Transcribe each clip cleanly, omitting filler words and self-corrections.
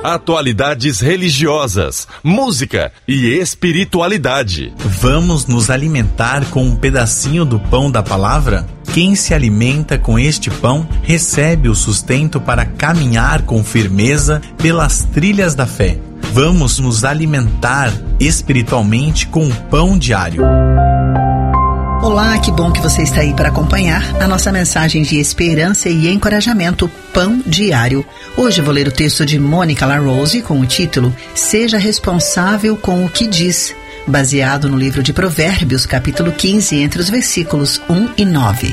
atualidades religiosas, música e espiritualidade. Vamos nos alimentar com um pedacinho do pão da palavra? Quem se alimenta com este pão recebe o sustento para caminhar com firmeza pelas trilhas da fé. Vamos nos alimentar espiritualmente com o pão diário. Olá, que bom que você está aí para acompanhar a nossa mensagem de esperança e encorajamento, Pão Diário. Hoje vou ler o texto de Mônica LaRose com o título Seja Responsável com o que Diz, baseado no livro de Provérbios, capítulo 15, entre os versículos 1 e 9.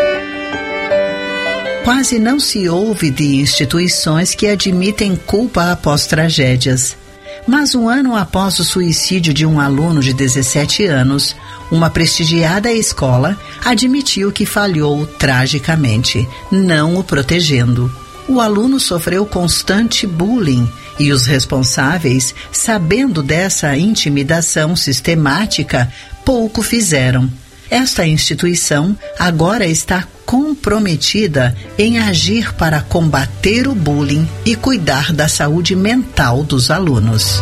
Quase não se ouve de instituições que admitem culpa após tragédias. Mas um ano após o suicídio de um aluno de 17 anos, uma prestigiada escola admitiu que falhou tragicamente, não o protegendo. O aluno sofreu constante bullying e os responsáveis, sabendo dessa intimidação sistemática, pouco fizeram. Esta instituição agora está comprometida em agir para combater o bullying e cuidar da saúde mental dos alunos.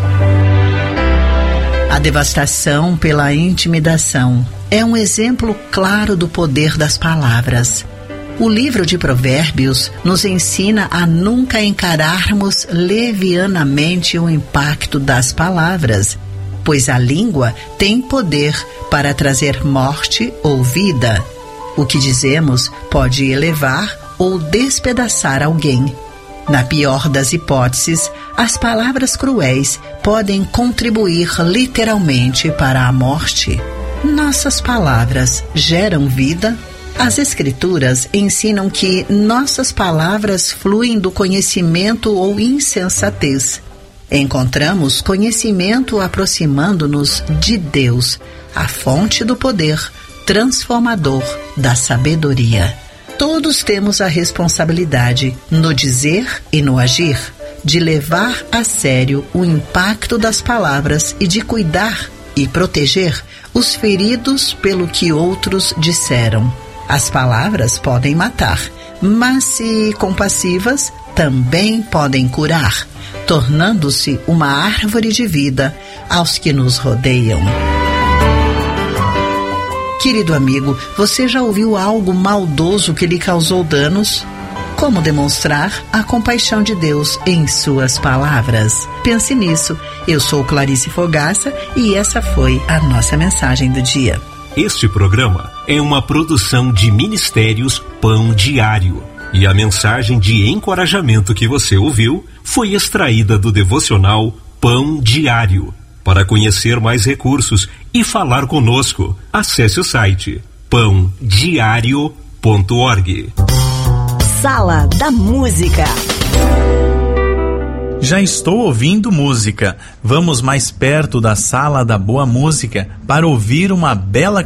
A devastação pela intimidação é um exemplo claro do poder das palavras. O livro de Provérbios nos ensina a nunca encararmos levianamente o impacto das palavras, pois a língua tem poder para trazer morte ou vida. O que dizemos pode elevar ou despedaçar alguém. Na pior das hipóteses, as palavras cruéis podem contribuir literalmente para a morte. Nossas palavras geram vida? As Escrituras ensinam que nossas palavras fluem do conhecimento ou insensatez. Encontramos conhecimento aproximando-nos de Deus, a fonte do poder transformador da sabedoria. Todos temos a responsabilidade, no dizer e no agir, de levar a sério o impacto das palavras e de cuidar e proteger os feridos pelo que outros disseram. As palavras podem matar, mas se compassivas, também podem curar, tornando-se uma árvore de vida aos que nos rodeiam. Querido amigo, você já ouviu algo maldoso que lhe causou danos? Como demonstrar a compaixão de Deus em suas palavras? Pense nisso. Eu sou Clarice Fogaça e essa foi a nossa mensagem do dia. Este programa é uma produção de Ministérios Pão Diário. E a mensagem de encorajamento que você ouviu foi extraída do devocional Pão Diário. Para conhecer mais recursos e falar conosco, acesse o site pãodiario.org. Sala da Música. Já estou ouvindo música. Vamos mais perto da Sala da Boa Música para ouvir uma bela